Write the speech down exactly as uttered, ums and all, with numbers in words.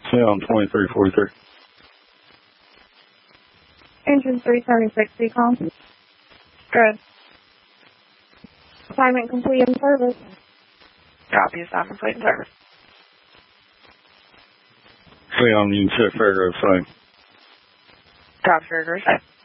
Sound twenty-three forty-three. Engine three seventy-six, C COM. Good. Assignment complete in service. Copy, assignment complete in service. Sound, you can check Fairgrove same. Copy, Fairgrove same.